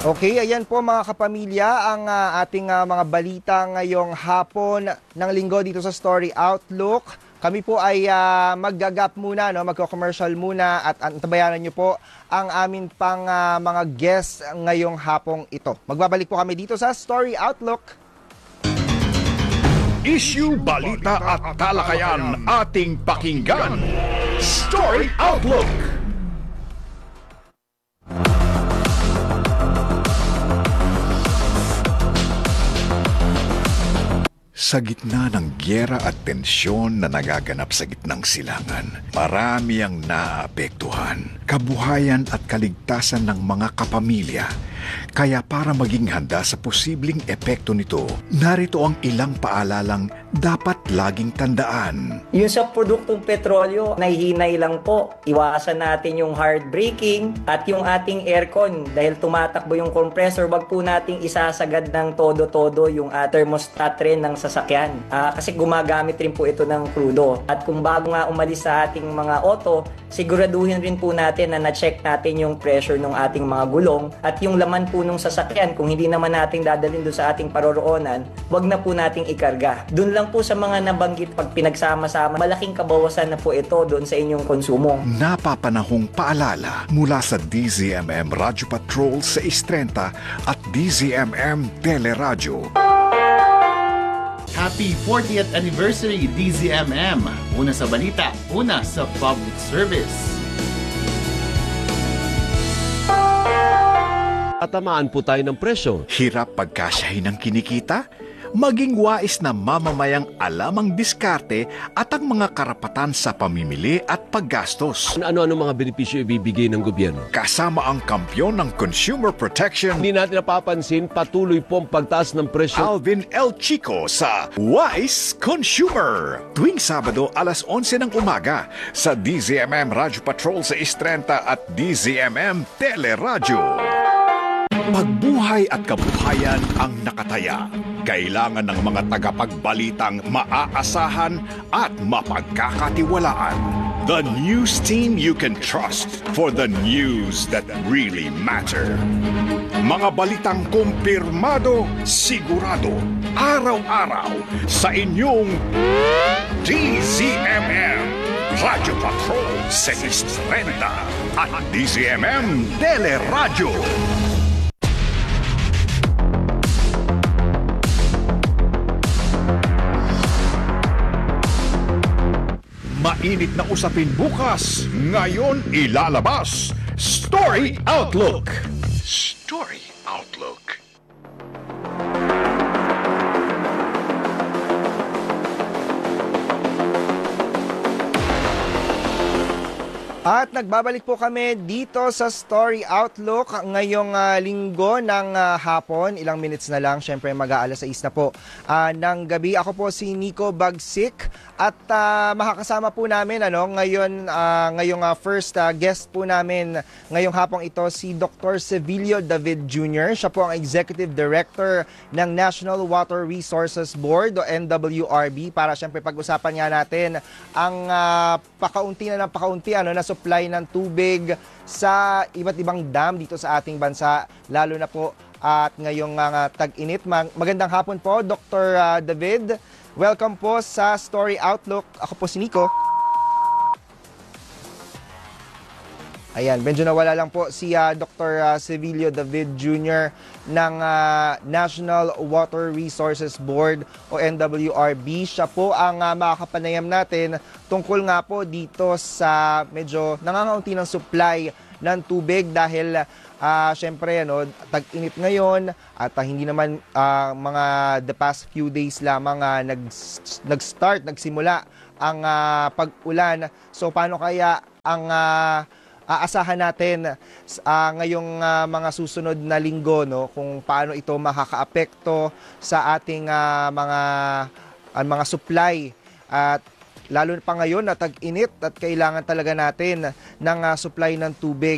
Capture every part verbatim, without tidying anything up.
Okay, ayan po mga kapamilya ang uh, ating uh, mga balita ngayong hapon ng linggo dito sa Story Outlook. Kami po ay uh, maggagap muna, no? Magko-commercial muna at antabayanan nyo po ang amin pang uh, mga guests ngayong hapong ito. Magbabalik po kami dito sa Story Outlook. Issue, balita at talakayan ating pakinggan. Story Outlook. Sa gitna ng gyera at tensyon na nagaganap sa gitnang silangan, marami ang naapektuhan, kabuhayan at kaligtasan ng mga kapamilya. Kaya para maging handa sa posibleng epekto nito, narito ang ilang paalalang dapat laging tandaan. Yung sa produktong petrolyo, nahihinay lang po. Iwasan natin yung hard braking at yung ating aircon. Dahil tumatakbo yung compressor, wag po nating isasagad ng todo-todo yung uh, thermostat rin ng sasakyan. Uh, kasi gumagamit rin po ito ng krudo. At kung bago nga umalis sa ating mga auto, siguraduhin rin po natin na na-check natin yung pressure ng ating mga gulong at yung laman po nung sasakyan. Kung hindi naman natin dadalhin doon sa ating paroroonan, wag na po nating ikarga. Doon lang po sa mga nabanggit, pag pinagsama-sama, malaking kabawasan na po ito doon sa inyong konsumo. Napapanahong paalala mula sa D Z M M Radyo Patrol sa Istrenta at D Z M M Teleradyo. Happy fortieth anniversary D Z M M. Una sa balita, una sa public service. Tatamaan po tayo ng presyo. Hirap pagkasyahin ng kinikita? Maging wais na mamamayang alam ang diskarte at ang mga karapatan sa pamimili at paggastos. Ano-ano mga benepisyo ibibigay ng gobyerno? Kasama ang kampyon ng consumer protection, Hindi natin napapansin, patuloy po ang pagtaas ng presyo. Alvin L. Chico sa Wise Consumer. Tuwing Sabado alas onse ng umaga sa D Z M M Radyo Patrol sa Istrenta at D Z M M Teleradyo. Pagbuhay at kabuhayan ang nakataya. Kailangan ng mga tagapagbalitang maaasahan at mapagkakatiwalaan. The news team you can trust for the news that really matter. Mga balitang kumpirmado, sigurado, araw-araw sa inyong D Z M M Radyo Patrol sa Istrenta at D Z M M Teleradyo. Mainit na usapin bukas, ngayon ilalabas. Story Outlook. Story Outlook. At nagbabalik po kami dito sa Story Outlook ngayong uh, linggo ng uh, hapon. Ilang minutes na lang, syempre mag-aalas sais na po uh, ng gabi. Ako po si Nico Bagsik at uh, makakasama po namin ano, ngayon, uh, ngayong uh, first uh, guest po namin ngayong hapong ito si Doctor Sevilio David Junior Siya po ang Executive Director ng National Water Resources Board o N W R B para syempre pag-usapan nga natin ang uh, pakaunti na ng pakaunti ano, na supply ng tubig sa iba't ibang dam dito sa ating bansa, lalo na po at ngayong uh, tag-init. Magandang hapon po, Doctor Uh, David. Welcome po sa Story Outlook. Ako po si Nico. Ayan, medyo nawala lang po si uh, Doctor Uh, Sevilio David Junior ng uh, National Water Resources Board o N W R B. Siya po ang uh, makakapanayam natin tungkol nga po dito sa medyo nangangaunti ng supply ng tubig dahil uh, syempre ano, tag-init ngayon at uh, hindi naman uh, mga the past few days lamang uh, nag, nag-start, nagsimula ang uh, pag-ulan. So paano kaya ang uh, aasahan natin uh, ngayong uh, mga susunod na linggo, no, kung paano ito makakaapekto sa ating uh, mga uh, mga supply at lalo pa ngayon na tag-init at kailangan talaga natin ng uh, supply ng tubig.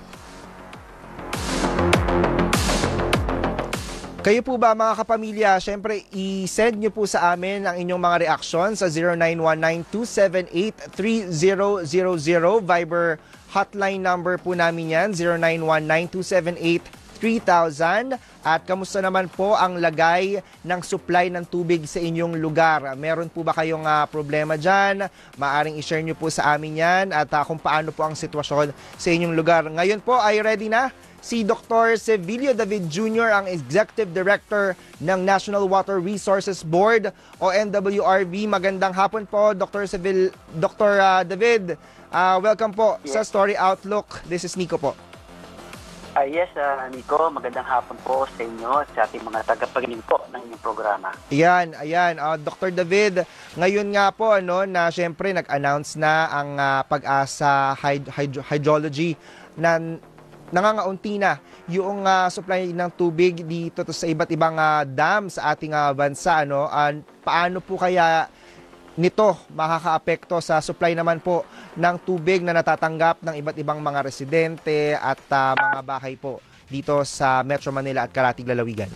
Kayo po ba mga kapamilya, syempre i-send nyo po sa amin ang inyong mga reaksyon sa zero nine one nine two seven eight three zero zero zero. Viber hotline number po namin yan, zero nine one nine two seven eight three thousand. At kamusta naman po ang lagay ng supply ng tubig sa inyong lugar? Meron po ba kayong uh, problema dyan? Maaring i-share nyo po sa amin yan at uh, kung paano po ang sitwasyon sa inyong lugar. Ngayon po ay ready na si Doctor Sevilio David Junior, ang Executive Director ng National Water Resources Board o N W R B. Magandang hapon po, Doctor Sevil, Doctor uh, David. Uh, welcome po yes. sa Story Outlook. This is Nico po. Uh, yes, uh, Nico, magandang hapon po sa inyo at sa ating mga tagapakinig po ng inyong programa. Ayan, ayan. Uh, Doctor David, ngayon nga po ano, na syempre nag-announce na ang uh, Pag-asa hyd- hyd- Hydrology na nangangaunti na yung uh, supply ng tubig dito to sa iba't ibang uh, dam sa ating uh, bansa. Ano? Uh, paano po kaya nito makakaapekto sa supply naman po ng tubig na natatanggap ng iba't ibang mga residente at uh, mga bahay po dito sa Metro Manila at Karatig Lalawigan?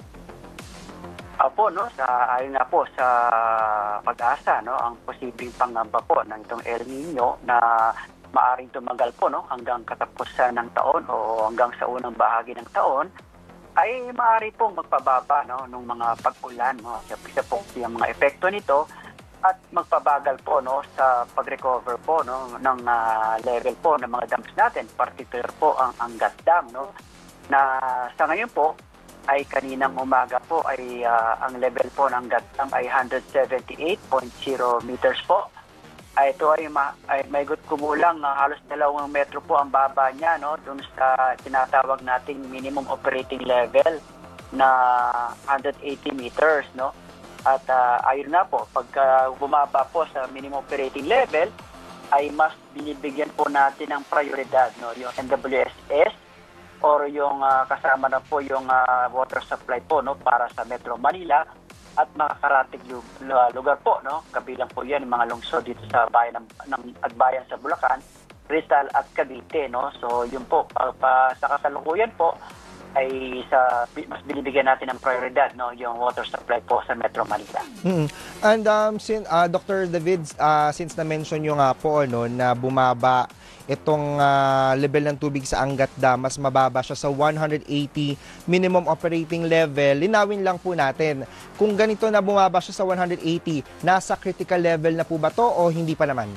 Apo, no, sa, ayon nga po sa Pag-asa, no, ang posibleng pangamba po ng itong El Nino na maaring tumagal po no, hanggang katapusan ng taon o hanggang sa unang bahagi ng taon, ay maaari pong magpababa no, ng mga pag-ulan. No. Isa po yung mga epekto nito at magpabagal po no, sa pag-recover po no, ng uh, level po ng mga dams natin, particular po ang Angat Dam. No, na sa ngayon po, ay kaninang umaga po ay uh, ang level po ng Angat Dam ay one seventy-eight point zero meters po. Ay ito ay, ma, ay may good kumulang uh, halos dalawang metro po ang baba niya no doon sa tinatawag nating minimum operating level na one eighty meters no. At uh, ayun na po pagka bumaba po sa minimum operating level ay mas binibigyan po natin ng prioridad no yung N W S S or yung uh, kasama na po yung uh, water supply po no para sa Metro Manila at mga karatig lugar po, no? Kabilang po yan, yung mga lungsod dito sa bayan ng, ng Agbayan sa Bulacan, Rizal at Cavite, no? So, yun po, pa, pa, sa kasalukuyan po, ay sa mas binibigyan natin ng prioridad, no? Yung water supply po sa Metro Manila. Mm-hmm. And um, sin, uh, Doctor David, uh, since na-mention nyo nga po, no, na bumaba itong uh, level ng tubig sa Angat Dam, mas mababa siya sa one eighty minimum operating level. Linawin lang po natin, kung ganito na bumaba siya sa one eighty, nasa critical level na po ba to o hindi pa naman?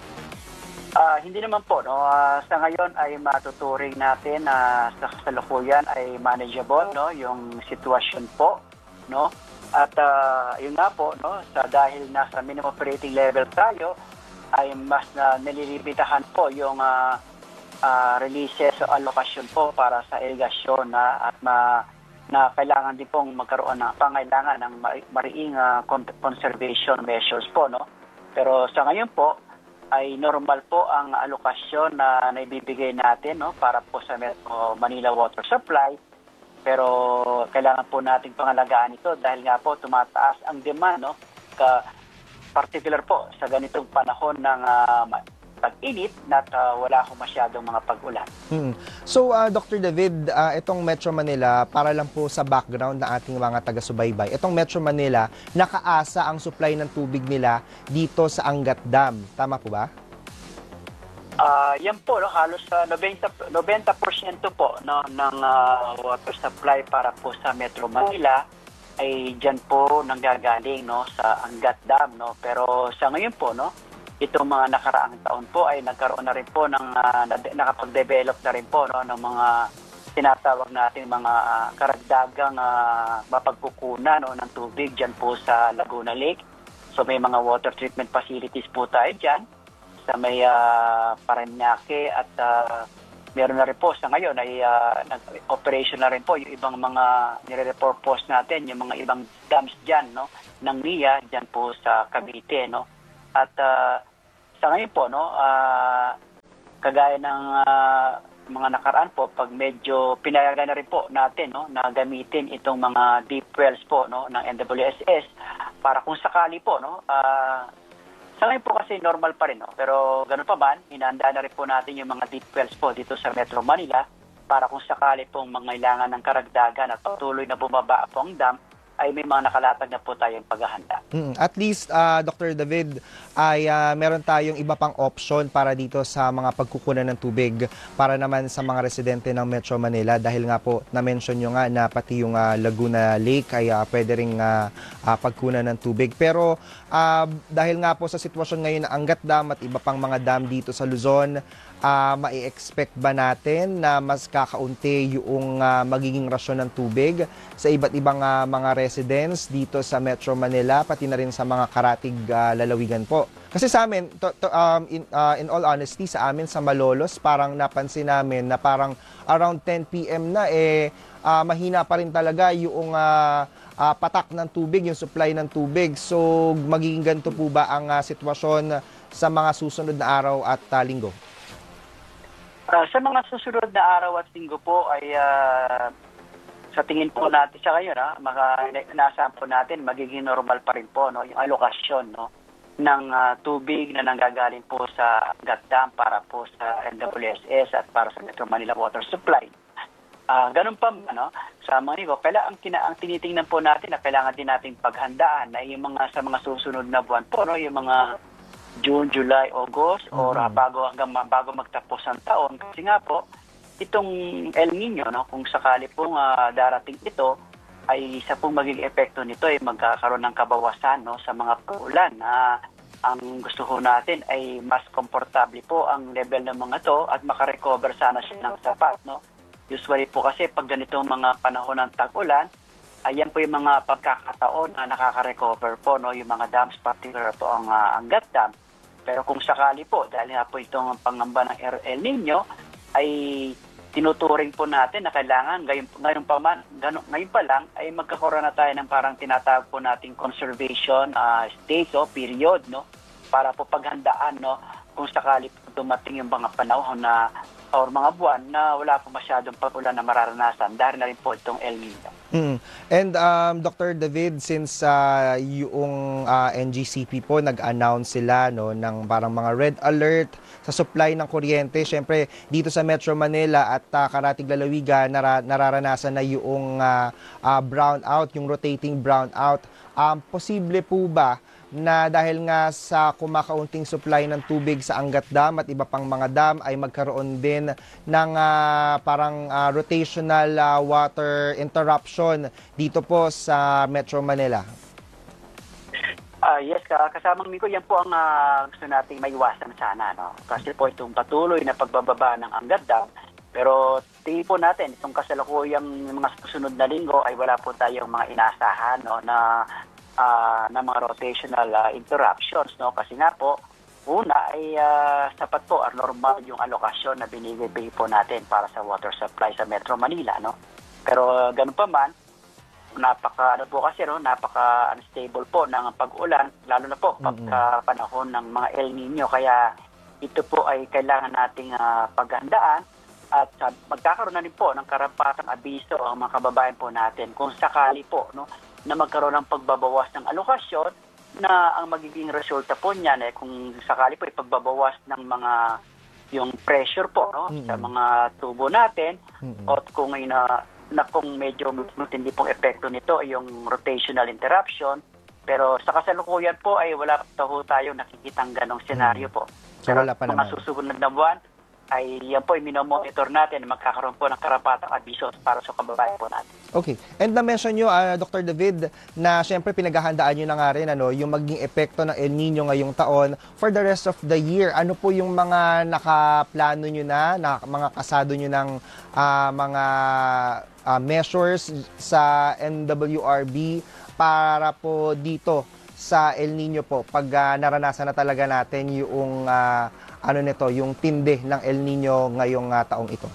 Uh, hindi naman po. No? Uh, sa ngayon ay matuturing natin na uh, sa kasalukuyan ay manageable no? Yung sitwasyon po. No? At uh, yun nga po, no? Sa, dahil nasa minimum operating level tayo, ay mas na uh, nililimitahan po yung uh, uh, releases o allocation po para sa irigasyon na at ma, na kailangan din pong magkaroon ng pangailangan ng mariing uh, conservation measures po. No? Pero sa ngayon po, ay normal po ang alokasyon na naibibigay natin no, para po sa Metro Manila Water Supply. Pero kailangan po natin pangalagaan ito dahil nga po tumataas ang demand no, ka, particular po sa ganitong panahon ng uh, tag-init na uh, wala akong masyadong mga pag-ulan. Hmm. So, uh, Doctor David, uh, itong Metro Manila, para lang po sa background ng ating mga taga-subaybay, itong Metro Manila, nakaasa ang supply ng tubig nila dito sa Angat Dam. Tama po ba? Uh, yan po, no, halos uh, ninety percent po no, ng uh, water supply para po sa Metro Manila ay dyan po nanggagaling no, sa Angat Dam. No? Pero sa ngayon po, no, itong mga nakaraang taon po ay nagkaroon na rin po ng uh, nakapag-develop na rin po no, ng mga tinatawag natin mga uh, karagdagang uh, mapagkukunan no, ng tubig dyan po sa Laguna Lake. So may mga water treatment facilities po tayo dyan sa may uh, Parañaque at uh, meron na rin po sa ngayon ay uh, nag-operation na rin po yung ibang mga nire-repurpose natin, yung mga ibang dams dyan, no, ng N I A, dyan po sa Cavite, no. At uh, sa ngayon po, no, uh, kagaya ng uh, mga nakaraan po, pag medyo pinayagan na rin po natin, no, na gamitin itong mga deep wells po, no, ng N W S S para kung sakali po, no, uh, sa ngayon po kasi normal pa rin, no? Pero ganun pa man, hinahanda na rin po natin yung mga deep wells po dito sa Metro Manila para kung sakali pong mangailangan ng karagdagan at patuloy na bumaba po ang dam, ay may mga nakalatag na po tayong paghahanda. Mm, at least, uh, Doctor David, ay uh, meron tayong iba pang option para dito sa mga pagkukunan ng tubig para naman sa mga residente ng Metro Manila dahil nga po na-mention nyo nga na pati yung uh, Laguna Lake ay uh, pwede ring uh, uh, pagkunan ng tubig. Pero uh, dahil nga po sa sitwasyon ngayon ng Angat Dam at iba pang mga dam dito sa Luzon, uh, mai-expect ba natin na mas kakaunti yung uh, magiging rasyon ng tubig sa iba't ibang uh, mga residents dito sa Metro Manila, pati na rin sa mga karatig uh, lalawigan po? Kasi sa amin, to, to, um, in, uh, in all honesty, sa amin sa Malolos, parang napansin namin na parang around ten p m na, eh, uh, mahina pa rin talaga yung uh, uh, patak ng tubig, yung supply ng tubig. So, magiging ganito po ba ang uh, sitwasyon sa mga susunod na araw at uh, linggo? Uh, sa mga susunod na araw at linggo po ay uh, sa tingin po natin sa ngayon, ha, maka, nasaan po natin, magiging normal pa rin po no, yung alokasyon no, ng uh, tubig na nanggagaling po sa Angat Dam para po sa N W S S at para sa Metro Manila Water Supply. Uh, ganun pa ano, sa mga nigo, kailangan kina, ang tinitingnan po natin na kailangan din nating paghandaan na yung mga sa mga susunod na buwan po, no, yung mga June, July, August, mm-hmm. or uh, bago hanggang bago magtapos ang taon. Kasi nga po, itong El Nino, no, kung sakali pong uh, darating ito, ay isa pong magiging epekto nito ay magkakaroon ng kabawasan no, sa mga paulan. Uh, ang gusto ho natin ay mas komportable po ang level ng mga to at makarecover sana siya ng sapat. No? Usually po kasi pag ganito mga panahon ng tag-ulan, ayan po yung mga pagkakataon na nakaka-recover po no, yung mga dams, particular po ang uh, Angat Dam. Pero kung sakali po, dahil nga po itong pangamba ng El Nino, ay tinuturing po natin na kailangan ngayon, ngayon, pa man, gano, ngayon pa lang ay magkakaroon na tayo ng parang tinatawag po nating conservation uh, stage o period no para po paghandaan no kung sakali po dumating yung mga panahon na or mga buwan na wala po masyadong pag-ulan na mararanasan dahil na rin po itong El Nino. Mm. And um, Doctor David, since uh, yung uh, N G C P po nag-announce sila no, ng parang mga red alert sa supply ng kuryente, syempre dito sa Metro Manila at uh, karatig lalawigan nara- nararanasan na yung uh, uh, brownout, yung rotating brownout. Um, posible po ba na dahil nga sa kumakaunting supply ng tubig sa Angat Dam at iba pang mga dam ay magkaroon din ng uh, parang uh, rotational uh, water interruption dito po sa Metro Manila? Uh, yes, kasamang Miko, yan po ang uh, gusto nating maiwasan sana. No? Kasi po itong patuloy na pagbababa ng Angat Dam, pero tingin po natin, itong kasalukuyang mga susunod na linggo ay wala po tayong mga inaasahan no, na Uh, na mga rotational uh, interruptions no kasi nga po una ay uh, sapat po or normal yung alokasyon na binibigay po natin para sa water supply sa Metro Manila no pero uh, ganun pa man napaka ano po kasi no napaka unstable po ng pag-ulan lalo na po pagka panahon ng mga El Nino kaya ito po ay kailangan nating uh, paghandaan at uh, magkakaroon na rin po ng karapatang abiso ang mga kababayan po natin kung sakali po no na magkaroon ng pagbabawas ng alokasyon na ang magiging resulta po niyan eh kung sakali po ipagbabawas ng mga yung pressure po no mm-hmm. sa mga tubo natin mm-hmm. o kung ay na, na kung medyo matindi pong epekto nito yung rotational interruption pero sa kasalukuyan po ay wala pa ho tayong nakikitang ganong senaryo po. So, wala pa mga naman. susunod na buwan ay yan po ay minomonitor natin magkakaroon po ng karapatang abiso para sa kababayan po natin. Okay. And na-mention nyo, uh, Doctor David, na syempre pinaghahandaan nyo na nga rin ano, yung maging epekto ng El Nino ngayong taon for the rest of the year. Ano po yung mga nakaplano nyo na, na mga kasado nyo ng uh, mga uh, measures sa N W R B para po dito sa El Nino po pag uh, naranasan na talaga natin yung uh, ano nito, yung tindi ng El Nino ngayong uh, taong ito?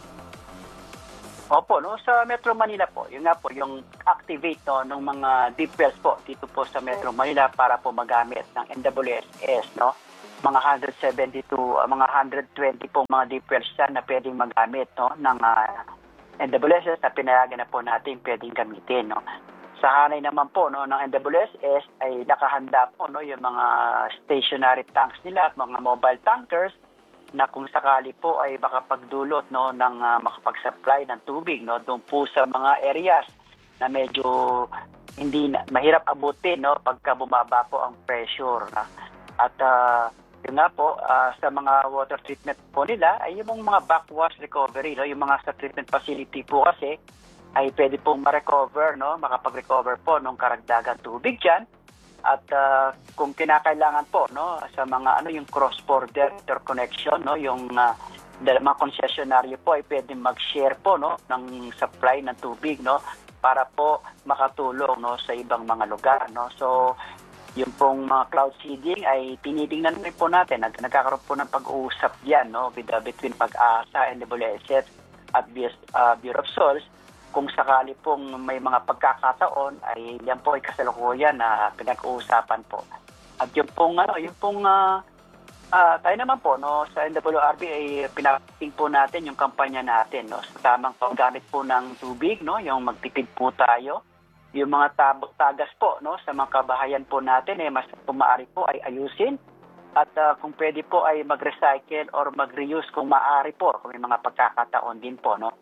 Opo, no, sa Metro Manila po, yun nga po, yung activate no, ng mga deep wells po dito po sa Metro Manila para po magamit ng N W S S, no? Mga one hundred seventy-two, uh, mga one hundred twenty po mga deep wells yan na pwedeng magamit no, ng uh, N W S S na pinayagan na po natin pwedeng gamitin, no? Sa hanay naman po no, ng N W S S ay nakahanda po no, yung mga stationary tanks nila at mga mobile tankers na kung sakali po ay makapagdulot no, ng uh, makapag-supply ng tubig no, doon po sa mga areas na medyo hindi na, mahirap abutin, no, pagka bumaba po ang pressure. Na. At uh, yun nga po, uh, sa mga water treatment po nila, ay yung mga backwash recovery, no, yung mga sa treatment facility po kasi, ay pwede pong ma-recover, no, makapag-recover po ng karagdagang tubig dyan. At uh, kung kinakailangan po, no, sa mga ano yung cross-border interconnection, no, yung uh, mga konsesyonaryo po ay pwede mag-share po, no, ng supply ng tubig, no, para po makatulong, no, sa ibang mga lugar, no. So yung pong mga cloud seeding ay tinitingnan rin po natin. Nag nagkakaroon po ng pag-uusap diyan, no, with, uh, between Pag-asa, N W S S at uh, Bureau of Soils. Kung sakali pong may mga pagkakataon ay yan po ay kasalukuyan na pinag-uusapan po. At yung pong ano, yung pong uh, uh, tayo naman po, no, sa N W R B ay pinating po natin yung kampanya natin, no, sa tamang paggamit po ng tubig, no, yung magtipid po tayo. Yung mga tabot tagas po, no, sa mga kabahayan po natin eh mas pumaari po ay ayusin. At uh, kung pwede po ay mag-recycle or mag-reuse kung maaari po, kung may mga pagkakataon din po, no.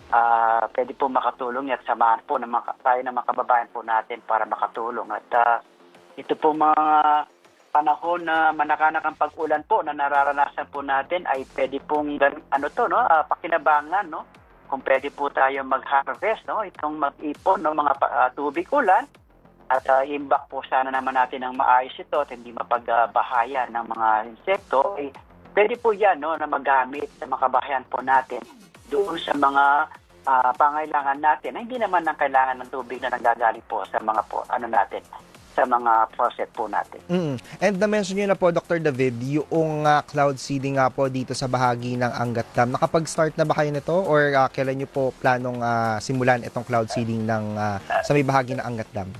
Uh, pwede po makatulong at samahan po ng mga, tayo ng mga kababayan po natin para makatulong. At uh, ito po mga panahon na manakanakang pag-ulan po na nararanasan po natin ay pwede pong ano to, no, uh, pakinabangan, no, kung pwede po tayo mag-harvest, no, itong mag-ipon ng mga uh, tubig ulan at uh, imbak po sana naman natin ng maayos ito at hindi mapagbahayan ng mga insekto. Eh, pwede po yan, no, na magamit sa mga kabahayan po natin doon sa mga uh, pangailangan natin na hindi naman nang kailangan ng tubig na nanggagaling po sa mga po, ano natin, sa mga faucet po natin. Mm. And na-mention nyo na po, Doctor David, yung uh, cloud seeding nga po dito sa bahagi ng Angat Dam. Nakapag-start na ba kayo nito or uh, kailan nyo po planong uh, simulan itong cloud seeding ng, uh, sa may bahagi ng Angat Dam?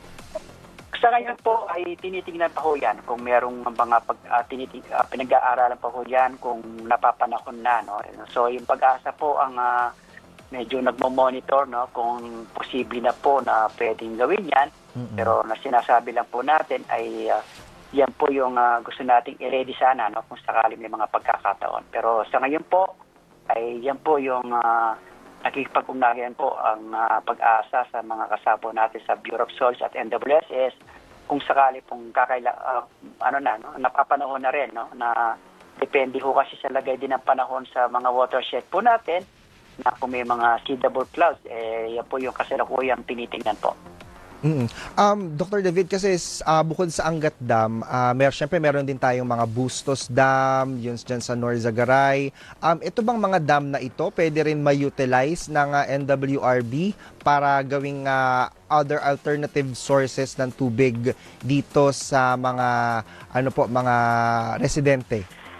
Sa ngayon po ay tinitingnan pa ho yan kung merong mga pag, uh, tiniting, uh, pinag-aaralan pa ho yan kung napapanahon na. No? So yung Pag-asa po ang uh, medyo nagmo-monitor, no, kung posible na po na pwedeng gawin yan. Mm-hmm. Pero na sinasabi lang po natin ay uh, yan po yung uh, gusto nating i-ready sana, no, kung sakali may mga pagkakataon. Pero sa ngayon po ay yan po yung uh, nakikipag-ugnayan po ang uh, Pag-asa sa mga kasabo natin sa Bureau of Soils at N W S S kung sakali pong kakaila, uh, ano na, no, napapanahon na rin, no, na depende ho kasi sa lagay din ng panahon sa mga watershed po natin na kung may mga seedable clouds, eh, yan po yung kasalukuyang tinitingnan po. Mm-hmm. Um, Doctor David, kasi uh, bukod sa Angat Dam, uh, mer syempre meron din tayong mga Bustos Dam, yun dyan sa Norzagaray. Um, ito bang mga dam na ito pwede rin ma-utilize ng uh, N W R B para gawing uh, other alternative sources ng tubig dito sa mga ano po mga residente?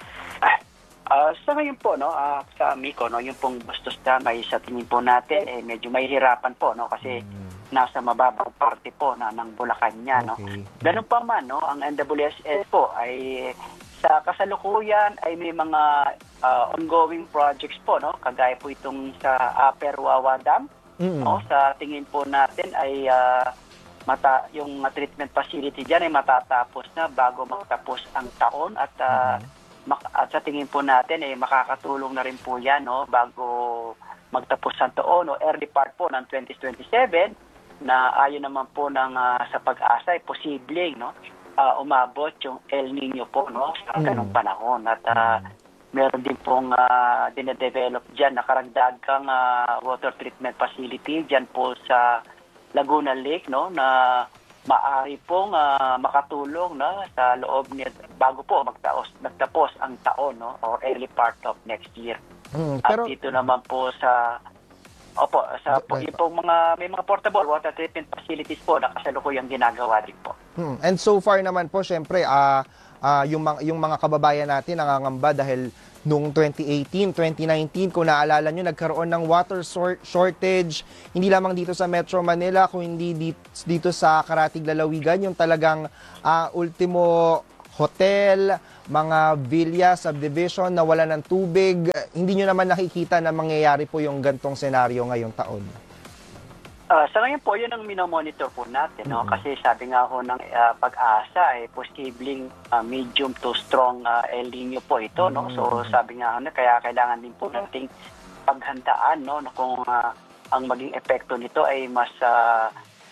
Uh, sa ngayon po, no, uh, sa Mico, no, yung pong Bustos Dam ay sa tingin po natin eh, medyo mahihirapan po, no, kasi mm. nasa mababang parte po na ng Bulacan niya, okay. no. Ganun pa man, no, ang N W S S po ay sa kasalukuyan ay may mga uh, ongoing projects po, no, kagaya po itong sa Upper Wawa Dam, mm. no, sa tingin po natin ay uh, mata yung uh, treatment facility diyan ay matatapos na bago magtapos ang taon at uh, mm. at sa tingin po natin eh makakatulong na rin po yan, no, bago magtapos ang taon o early part po ng twenty twenty-seven na ayon naman po ng uh, sa Pag-asa ay posibleng, no, uh, umabot yung El Nino po, no, sa ganung panahon at uh, meron din pong uh, dine-develop diyan na karagdagang uh, water treatment facility diyan po sa Laguna Lake, no, na maaari pong uh, makatulong na sa loob niya bago po magtaos magtapos ang taon, no, or early part of next year. Mm, pero, at dito naman po sa opo sa po, yung pong mga may mga portable water treatment facilities po na kasalukuyang ginagawa din po. Hmm. And so far naman po syempre uh, uh, yung mga yung mga kababayan natin nangangamba dahil noong twenty eighteen, twenty nineteen, kung naalala nyo, nagkaroon ng water shortage, hindi lamang dito sa Metro Manila, kung hindi dito, dito sa Karatig Lalawigan, yung talagang uh, ultimo hotel, mga villa, subdivision, na wala ng tubig. Hindi nyo naman nakikita na mangyayari po yung gantong senaryo ngayong taon. Uh, sa ngayon po, yun ang minomonitor po natin, no? Mm-hmm. Kasi sabi nga ho ng uh, Pag-asa, eh, posibleng uh, medium to strong uh, El Nino po ito, no? Mm-hmm. So sabi nga ho na, kaya kailangan din po nating paghandaan, no, na kung uh, ang maging epekto nito ay mas uh,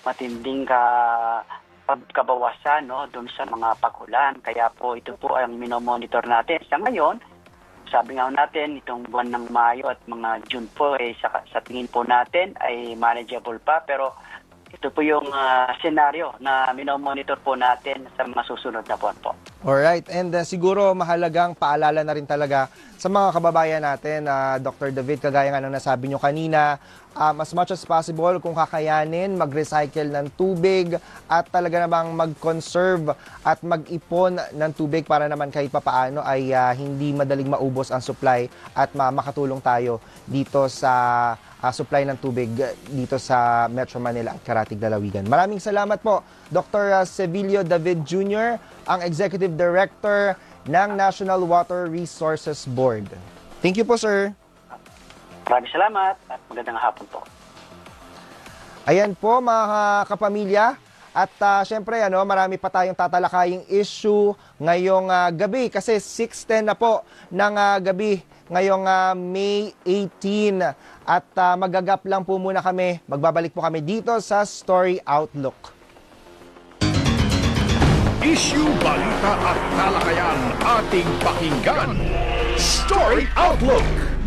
matinding ka pagkabawasan no doon sa mga pagulan. Kaya po ito po ang minomonitor natin. Sa ngayon, sabi nga natin, itong buwan ng Mayo at mga June po, eh, sa, sa tingin po natin ay manageable pa. Pero ito po yung uh, senaryo na minomonitor po natin sa mga susunod na buwan po. Alright, and uh, siguro mahalagang paalala na rin talaga sa mga kababayan natin, uh, Doctor David, kagaya nga ng nasabi nyo kanina, um, as much as possible, kung kakayanin, mag-recycle ng tubig at talaga namang mag-conserve at mag-ipon ng tubig para naman kahit papaano ay uh, hindi madaling maubos ang supply at ma- makatulong tayo dito sa uh, supply ng tubig dito sa Metro Manila at Karatig Lalawigan. Maraming salamat po, Doctor Sevilio David Junior, ang Executive Director ng National Water Resources Board. Thank you po, sir. Maraming salamat at magandang hapon po. Ayan po, mga kapamilya. At uh, syempre, ano, marami pa tayong tatalakaying issue ngayong uh, gabi kasi six ten na po ng uh, gabi ngayong uh, May eighteen. At uh, magagap lang po muna kami. Magbabalik po kami dito sa Story Outlook. Issue, balita at talakayan ating pakinggan. Story Outlook.